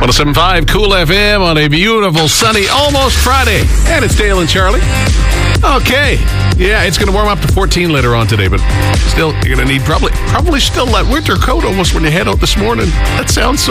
107.5 Cool FM on a beautiful, sunny, almost Friday. And it's Dale and Charlie. Okay. Yeah, it's going to warm up to 14 later on today, but still, you're going to need probably still that winter coat almost when you head out this morning. That sounds so